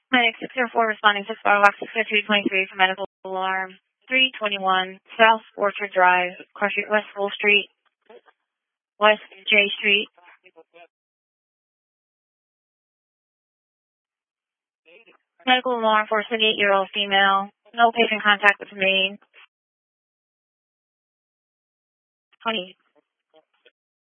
Medic 604 responding to Sparbox 60223 for medical alarm 321 South Orchard Drive, Cross Street, West Full Street, West J Street. Medical alarm for a 78-year-old female. No patient contact was made. 20.